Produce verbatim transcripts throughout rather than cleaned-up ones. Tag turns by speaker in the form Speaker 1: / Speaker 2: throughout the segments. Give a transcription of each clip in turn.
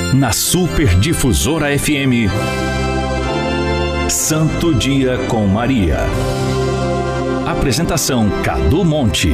Speaker 1: Na Super Difusora F M, Santo Dia com Maria. Apresentação Cadu Monte.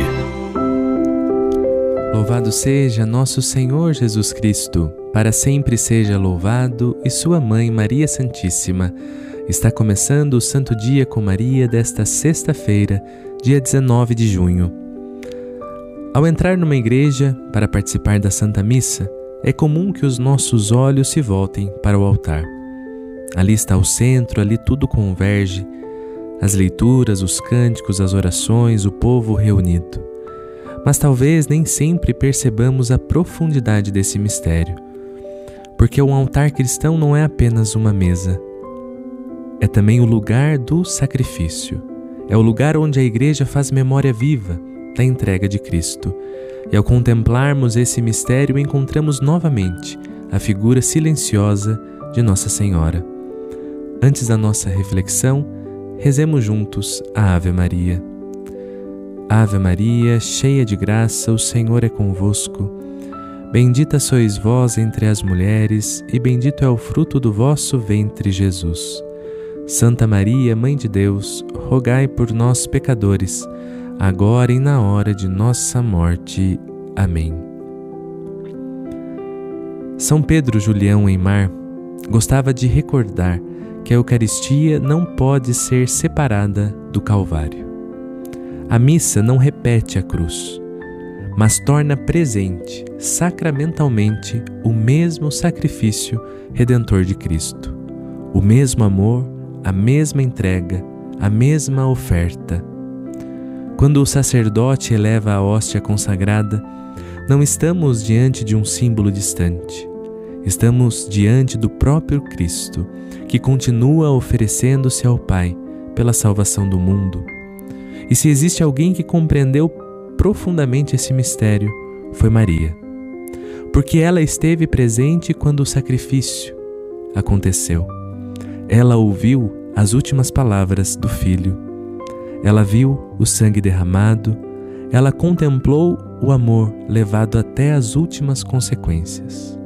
Speaker 2: Louvado seja nosso Senhor Jesus Cristo, para sempre seja louvado, e sua mãe Maria Santíssima. Está começando o Santo Dia com Maria desta sexta-feira, dia dezenove de junho. Ao entrar numa igreja para participar da Santa Missa, é comum que os nossos olhos se voltem para o altar. Ali está o centro, ali tudo converge, as leituras, os cânticos, as orações, o povo reunido. Mas talvez nem sempre percebamos a profundidade desse mistério, porque um altar cristão não é apenas uma mesa, é também o lugar do sacrifício, é o lugar onde a igreja faz memória viva da entrega de Cristo. E ao contemplarmos esse mistério, encontramos novamente a figura silenciosa de Nossa Senhora. Antes da nossa reflexão, rezemos juntos a Ave Maria. Ave Maria, cheia de graça, o Senhor é convosco. Bendita sois vós entre as mulheres, e bendito é o fruto do vosso ventre, Jesus. Santa Maria, Mãe de Deus, rogai por nós, pecadores, agora e na hora de nossa morte. Amém. São Pedro Julião Eymar gostava de recordar que a Eucaristia não pode ser separada do Calvário. A missa não repete a cruz, mas torna presente, sacramentalmente, o mesmo sacrifício redentor de Cristo, o mesmo amor, a mesma entrega, a mesma oferta. Quando o sacerdote eleva a hóstia consagrada, não estamos diante de um símbolo distante. Estamos diante do próprio Cristo, que continua oferecendo-se ao Pai pela salvação do mundo. E se existe alguém que compreendeu profundamente esse mistério, foi Maria. Porque ela esteve presente quando o sacrifício aconteceu. Ela ouviu as últimas palavras do Filho. Ela viu o sangue derramado, ela contemplou o amor levado até as últimas consequências.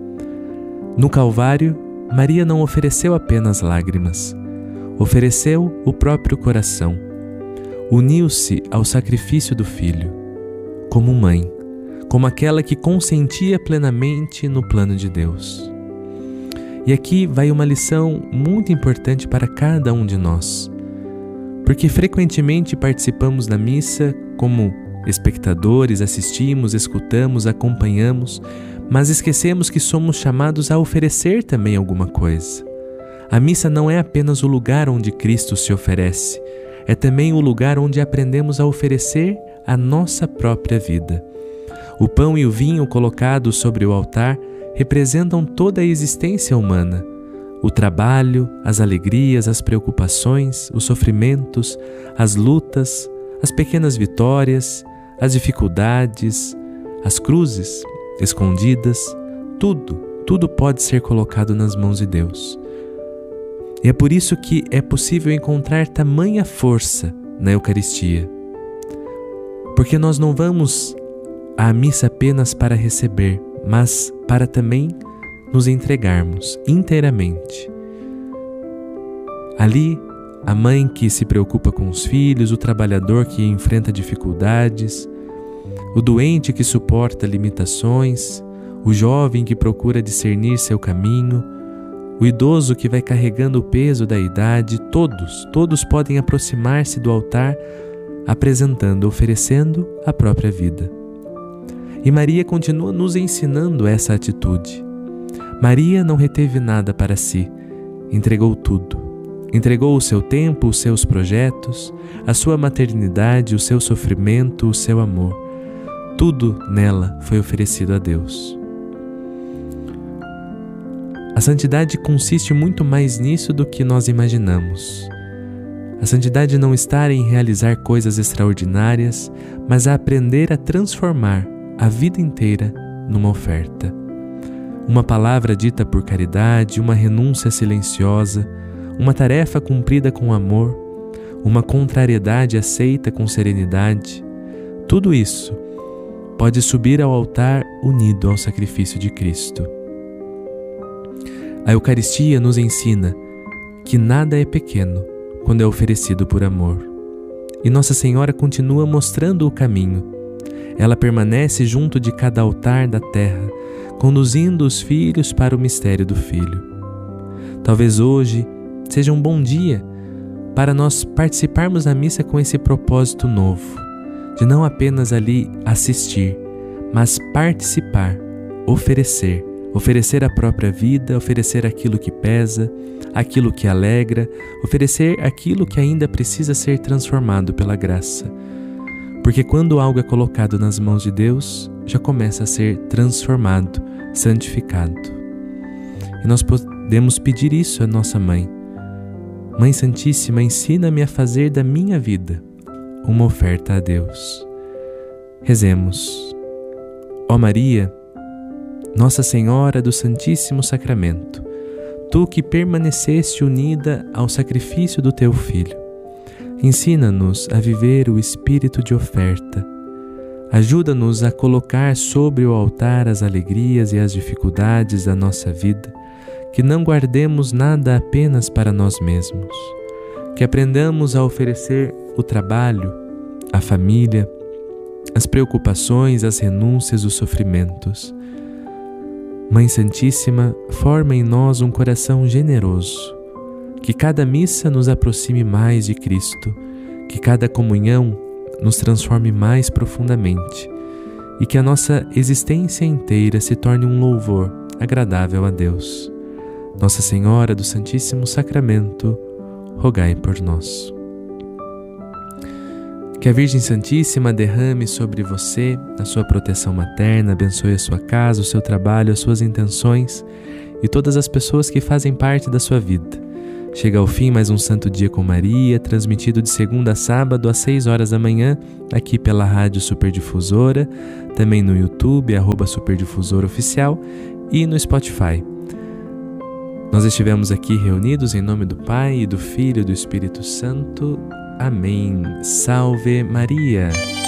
Speaker 2: No Calvário, Maria não ofereceu apenas lágrimas, ofereceu o próprio coração. Uniu-se ao sacrifício do Filho, como mãe, como aquela que consentia plenamente no plano de Deus. E aqui vai uma lição muito importante para cada um de nós, porque frequentemente participamos da missa como espectadores, assistimos, escutamos, acompanhamos, mas esquecemos que somos chamados a oferecer também alguma coisa. A missa não é apenas o lugar onde Cristo se oferece, é também o lugar onde aprendemos a oferecer a nossa própria vida. O pão e o vinho colocados sobre o altar representam toda a existência humana. O trabalho, as alegrias, as preocupações, os sofrimentos, as lutas, as pequenas vitórias, as dificuldades, as cruzes escondidas, tudo, tudo pode ser colocado nas mãos de Deus. E é por isso que é possível encontrar tamanha força na Eucaristia. Porque nós não vamos à missa apenas para receber, mas para também nos entregarmos inteiramente. Ali, a mãe que se preocupa com os filhos, o trabalhador que enfrenta dificuldades, o doente que suporta limitações, o jovem que procura discernir seu caminho, o idoso que vai carregando o peso da idade, todos, todos podem aproximar-se do altar, apresentando, oferecendo a própria vida. E Maria continua nos ensinando essa atitude. Maria não reteve nada para si, entregou tudo. Entregou o seu tempo, os seus projetos, a sua maternidade, o seu sofrimento, o seu amor. Tudo nela foi oferecido a Deus. A santidade consiste muito mais nisso do que nós imaginamos. A santidade não está em realizar coisas extraordinárias, mas a aprender a transformar a vida inteira numa oferta. Uma palavra dita por caridade, uma renúncia silenciosa, uma tarefa cumprida com amor, uma contrariedade aceita com serenidade, tudo isso pode subir ao altar unido ao sacrifício de Cristo. A Eucaristia nos ensina que nada é pequeno quando é oferecido por amor. E Nossa Senhora continua mostrando o caminho. Ela permanece junto de cada altar da terra, conduzindo os filhos para o mistério do Filho. Talvez hoje seja um bom dia para nós participarmos da missa com esse propósito novo, de não apenas ali assistir, mas participar, oferecer, oferecer a própria vida, oferecer aquilo que pesa, aquilo que alegra, oferecer aquilo que ainda precisa ser transformado pela graça. Porque quando algo é colocado nas mãos de Deus, já começa a ser transformado, santificado. E nós podemos pedir isso à nossa Mãe. Mãe Santíssima, ensina-me a fazer da minha vida uma oferta a Deus. Rezemos. Ó Maria, Nossa Senhora do Santíssimo Sacramento, Tu que permaneceste unida ao sacrifício do Teu Filho, ensina-nos a viver o espírito de oferta. Ajuda-nos a colocar sobre o altar as alegrias e as dificuldades da nossa vida, que não guardemos nada apenas para nós mesmos, que aprendamos a oferecer o trabalho, a família, as preocupações, as renúncias, os sofrimentos. Mãe Santíssima, forma em nós um coração generoso, que cada missa nos aproxime mais de Cristo, que cada comunhão nos transforme mais profundamente e que a nossa existência inteira se torne um louvor agradável a Deus. Nossa Senhora do Santíssimo Sacramento, rogai por nós. Que a Virgem Santíssima derrame sobre você a sua proteção materna, abençoe a sua casa, o seu trabalho, as suas intenções e todas as pessoas que fazem parte da sua vida. Chega ao fim mais um Santo Dia com Maria, transmitido de segunda a sábado às seis horas da manhã, aqui pela Rádio Superdifusora, também no YouTube, arroba Superdifusora Oficial, e no Spotify. Nós estivemos aqui reunidos em nome do Pai, e do Filho e do Espírito Santo. Amém. Salve Maria!